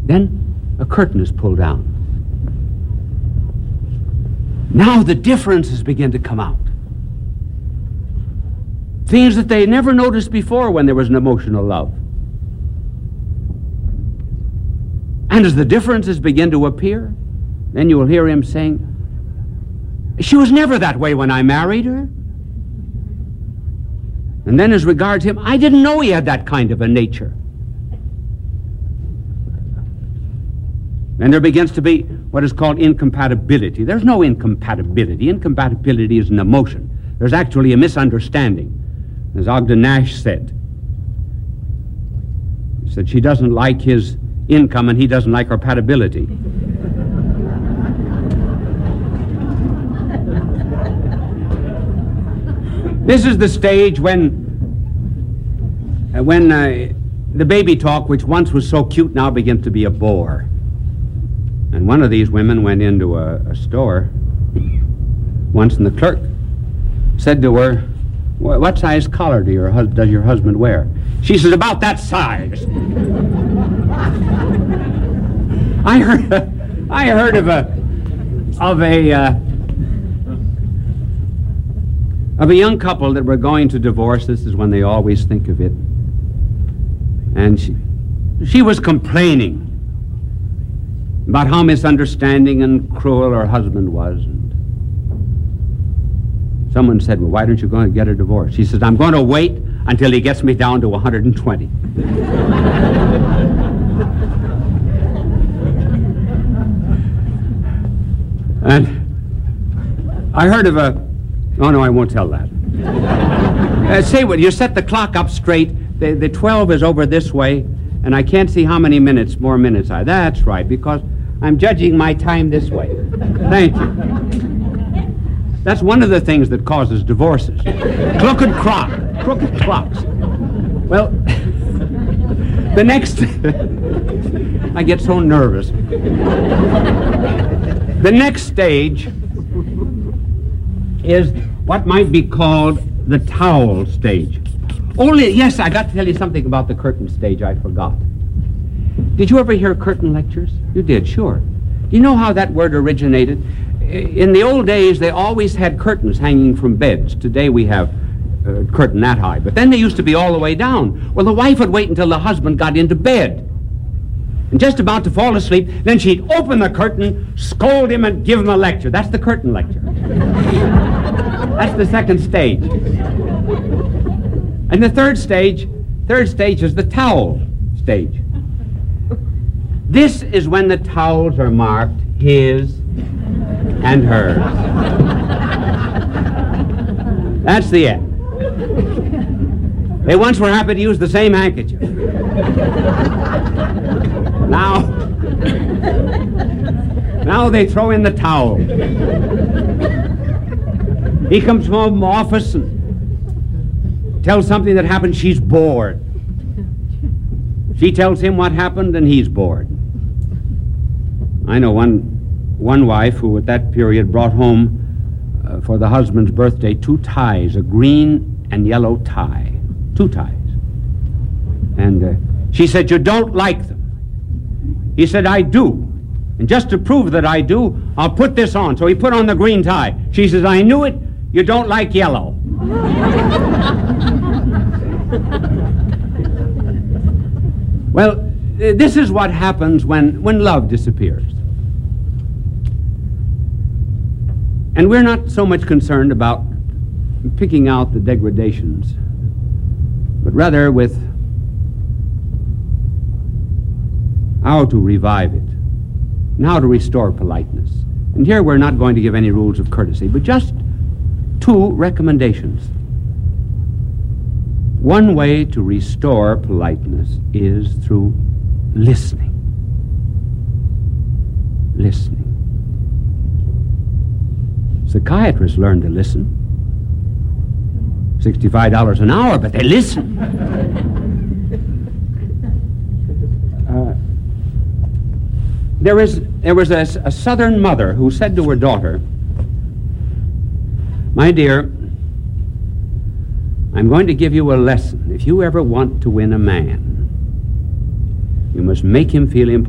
Then a curtain is pulled down. Now the differences begin to come out. Things that they never noticed before when there was an emotional love. And as the differences begin to appear, then you will hear him saying, "She was never that way when I married her." And then as regards him, "I didn't know he had that kind of a nature." And there begins to be what is called incompatibility. There's no incompatibility. Incompatibility is an emotion. There's actually a misunderstanding. As Ogden Nash said, he said, she doesn't like his income and he doesn't like her compatibility. This is the stage when the baby talk, which once was so cute, now begins to be a bore. And one of these women went into a store once, and the clerk said to her, "What size collar does your husband wear?" She says, "About that size." I heard of a young couple that were going to divorce. This is when they always think of it. And she was complaining about how misunderstanding and cruel her husband was. And someone said, "Well, why don't you go and get a divorce?" She says, "I'm going to wait until he gets me down to 120. And I heard of oh no, I won't tell that. Say what, you set the clock up straight. The 12 is over this way, and I can't see how many more minutes are. That's right, because I'm judging my time this way. Thank you. That's one of the things that causes divorces. Crooked clocks. Well, the next... I get so nervous. The next stage is what might be called the towel stage. Yes, I got to tell you something about the curtain stage I forgot. Did you ever hear curtain lectures? You did, sure. Do you know how that word originated? In the old days, they always had curtains hanging from beds. Today we have a curtain that high. But then they used to be all the way down. Well, the wife would wait until the husband got into bed. And just about to fall asleep, then she'd open the curtain, scold him, and give him a lecture. That's the curtain lecture. That's the second stage. And the third stage is the towel stage. This is when the towels are marked his and hers. That's the end. They once were happy to use the same handkerchief. Now they throw in the towel. He comes home from office and tells something that happened. She's bored. She tells him what happened, and he's bored. I know one wife who at that period brought home for the husband's birthday 2 ties, a green and yellow tie. 2 ties. And she said, "You don't like them." He said, "I do. And just to prove that I do, I'll put this on." So he put on the green tie. She says, "I knew it. You don't like yellow." Well, this is what happens when love disappears. And we're not so much concerned about picking out the degradations, but rather with how to revive it and how to restore politeness. And here we're not going to give any rules of courtesy, but just 2 recommendations. One way to restore politeness is through listening. Listening. Psychiatrists learn to listen. $65 an hour, but they listen. There was a Southern mother who said to her daughter, "My dear, I'm going to give you a lesson. If you ever want to win a man, you must make him feel important.